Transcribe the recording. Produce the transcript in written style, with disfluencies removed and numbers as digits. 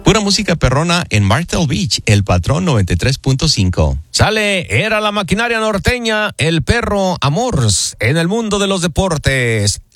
Pura música perrona en Myrtle Beach, El Patrón 93.5. Sale, era la maquinaria norteña, el perro Amors, en el mundo de los deportes.